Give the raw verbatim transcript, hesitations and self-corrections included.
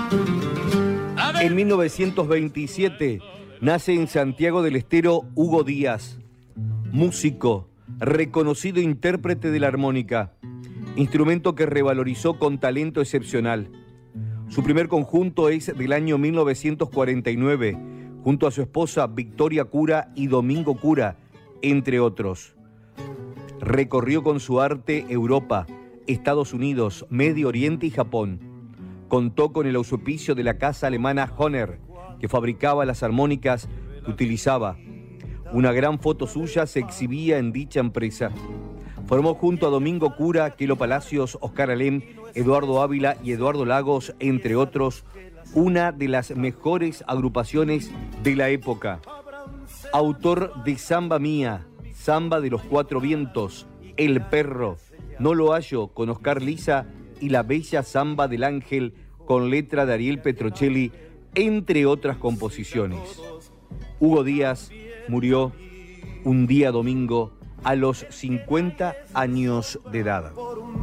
En mil novecientos veintisiete nace en Santiago del Estero Hugo Díaz, músico, reconocido intérprete de la armónica, instrumento que revalorizó con talento excepcional. Su primer conjunto es del año mil novecientos cuarenta y nueve, junto a su esposa Victoria Cura y Domingo Cura, entre otros. Recorrió con su arte Europa, Estados Unidos, Medio Oriente y Japón. Contó con el auspicio de la casa alemana Hohner, que fabricaba las armónicas que utilizaba. Una gran foto suya se exhibía en dicha empresa. Formó junto a Domingo Cura, Quelo Palacios, Oscar Alem, Eduardo Ávila y Eduardo Lagos, entre otros, una de las mejores agrupaciones de la época. Autor de Samba Mía, Samba de los Cuatro Vientos, El Perro, No lo hallo con Oscar Liza y La Bella Samba del Ángel con letra de Ariel Petrocelli, entre otras composiciones. Hugo Díaz murió un día domingo a los cincuenta años de edad.